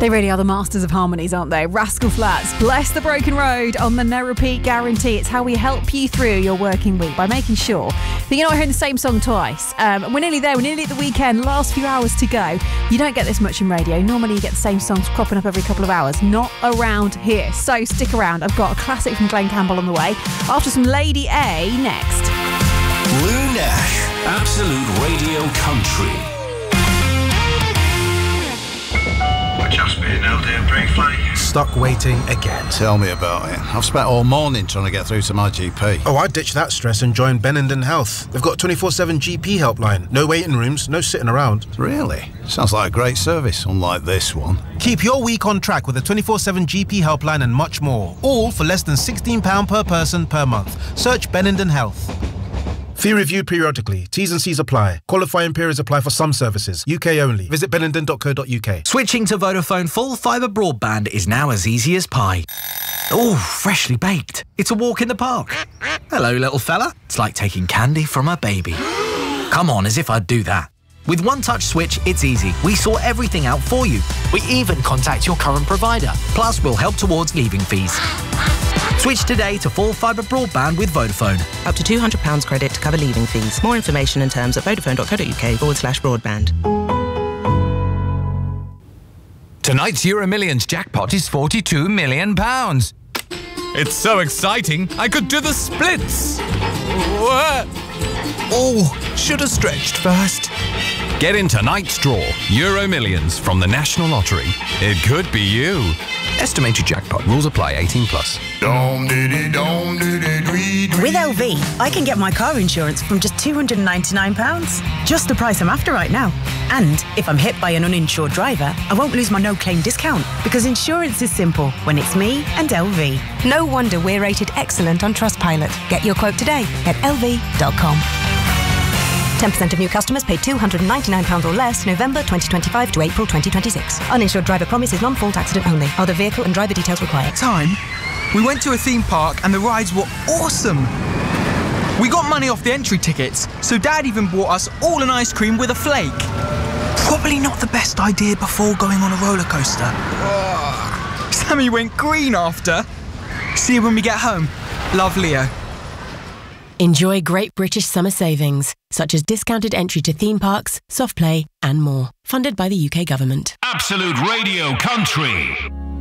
They really are the masters of harmonies, aren't they? Rascal Flatts, Bless the Broken Road on the No Repeat Guarantee. It's how we help you through your working week by making sure that you're not hearing the same song twice. We're nearly there. We're nearly at the weekend. Last few hours to go. You don't get this much in radio. Normally you get the same songs cropping up every couple of hours. Not around here. So stick around. I've got a classic from Glenn Campbell on the way. After some Lady A next. Lou Nash, Absolute Radio Country. Just been out there briefly. Stuck waiting again. Tell me about it. I've spent all morning trying to get through to my GP. Oh, I ditched that stress and joined Benenden Health. They've got a 24/7 GP helpline. No waiting rooms, no sitting around. Really? Sounds like a great service, unlike this one. Keep your week on track with a 24/7 GP helpline and much more. All for less than £16 per person per month. Search Benenden Health. Fee reviewed periodically. T's and C's apply. Qualifying periods apply for some services. UK only. Visit benenden.co.uk. Switching to Vodafone full fibre broadband is now as easy as pie. Oh, freshly baked. It's a walk in the park. Hello, little fella. It's like taking candy from a baby. Come on, as if I'd do that. With One Touch Switch, it's easy. We sort everything out for you. We even contact your current provider. Plus, we'll help towards leaving fees. Switch today to full fibre broadband with Vodafone. Up to £200 credit to cover leaving fees. More information and terms at vodafone.co.uk/broadband. Tonight's Euro Millions jackpot is £42 million. It's so exciting, I could do the splits. What? Oh, should have stretched first. Get in tonight's draw, Euro Millions from the National Lottery. It could be you. Estimated jackpot. Rules apply. 18+. With LV, I can get my car insurance from just £299. Just the price I'm after right now. And if I'm hit by an uninsured driver, I won't lose my no-claim discount because insurance is simple when it's me and LV. No wonder we're rated excellent on Trustpilot. Get your quote today at lv.com. 10% of new customers paid £299 or less November 2025 to April 2026. Uninsured driver promise is non-fault accident only. Other vehicle and driver details required. Time. We went to a theme park and the rides were awesome. We got money off the entry tickets, so Dad even bought us all an ice cream with a flake. Probably not the best idea before going on a roller coaster. Sammy went green after. See you when we get home. Love, Leo. Enjoy Great British Summer Savings, such as discounted entry to theme parks, soft play and more. Funded by the UK Government. Absolute Radio Country.